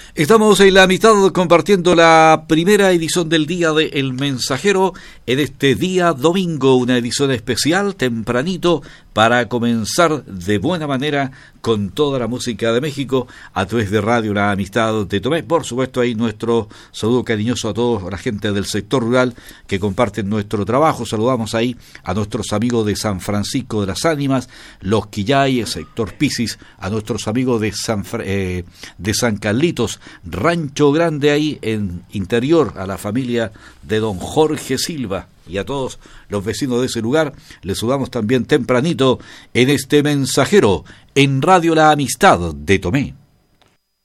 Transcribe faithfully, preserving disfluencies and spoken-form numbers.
Estamos en la mitad compartiendo la primera edición del Día de El Mensajero en este día domingo, una edición especial tempranito para comenzar de buena manera con toda la música de México a través de Radio La Amistad de Tomé. Por supuesto, ahí nuestro saludo cariñoso a toda la gente del sector rural que comparten nuestro trabajo. Saludamos ahí a nuestros amigos de San Francisco de las Ánimas, Los Quillay, el sector Pisis, a nuestros amigos de San, eh, de San Carlitos, Rancho Grande ahí en interior, a la familia de don Jorge Silva y a todos los vecinos de ese lugar. Les saludamos también tempranito en este mensajero en Radio La Amistad de Tomé.